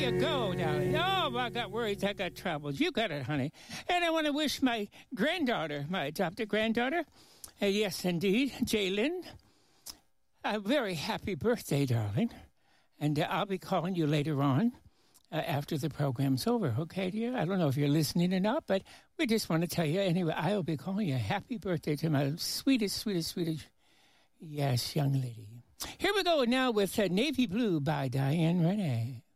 you go, darling. Oh, I got worries. I got troubles. You got it, honey. And I want to wish my granddaughter, my adopted granddaughter, yes, indeed, Jaylyn, a very happy birthday, darling. And I'll be calling you later on after the program's over, okay, dear? I don't know if you're listening or not, but we just want to tell you, anyway, I'll be calling you a happy birthday to my sweetest, yes, young lady. Here we go now with Navy Blue by Diane Renee.